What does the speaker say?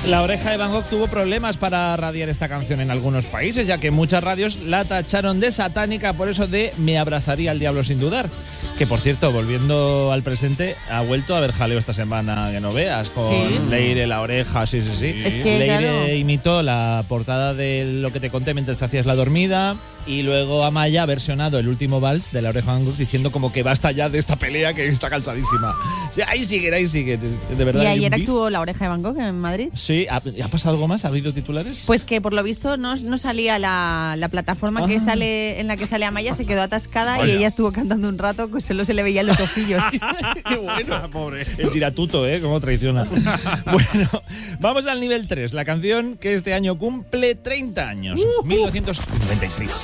La Oreja de Van Gogh tuvo problemas para radiar esta canción en algunos países, ya que muchas radios la tacharon de satánica por eso de Me abrazaría al diablo sin dudar. Que, por cierto, volviendo al presente, ha vuelto a haber jaleo esta semana que no veas, con Leire, La Oreja, sí. Es que, Leire imitó la portada de Lo que te conté mientras te hacías la dormida, y luego Amaya ha versionado el último vals de La Oreja de Van Gogh diciendo como que basta ya de esta pelea que está cansadísima. O sea, ahí sigue, de verdad. ¿Y ayer actuó La Oreja de Van Gogh en Madrid? Sí, ¿ha pasado algo más? ¿Ha habido titulares? Pues que por lo visto no salía la plataforma que sale en la que sale Amaya, se quedó atascada y ella estuvo cantando un rato, pues solo se le veían los ojillos. ¡Qué bueno! Pobre. El tiratuto, cómo traiciona. Bueno, vamos al nivel 3, la canción que este año cumple 30 años, 1996.